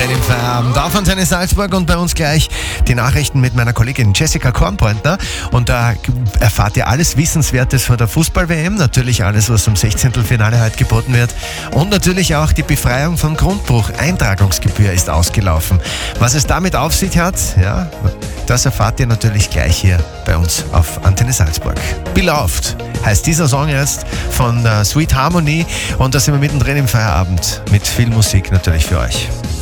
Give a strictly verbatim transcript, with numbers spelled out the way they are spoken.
mittendrin im Feierabend auf Antenne Salzburg und bei uns gleich die Nachrichten mit meiner Kollegin Jessica Kornpointner. Und da erfahrt ihr alles Wissenswertes von der Fußball-W M, natürlich alles, was im Sechzehntelfinale heute geboten wird und natürlich auch die Befreiung von Grundbuch. Eintragungsgebühr ist ausgelaufen. Was es damit auf sich hat, ja, das erfahrt ihr natürlich gleich hier bei uns auf Antenne Salzburg. Beloved heißt dieser Song jetzt von uh, Sweet Harmony und da sind wir mittendrin im Feierabend mit viel Musik natürlich für euch.